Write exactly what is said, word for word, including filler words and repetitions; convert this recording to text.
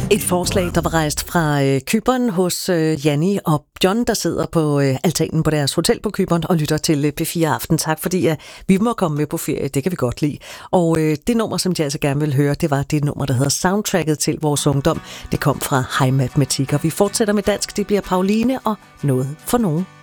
Et forslag, der var rejst fra øh, Cypern hos øh, Janni og John, der sidder på øh, altanen på deres hotel på Cypern og lytter til øh, P fire Aften. Tak fordi at vi må komme med på ferie, det kan vi godt lide. Og øh, det nummer, som de altså gerne vil høre, det var det nummer, der hedder Soundtracket til vores ungdom. Det kom fra High Matematik, og vi fortsætter med dansk. Det bliver Pauline og Noget for nogen.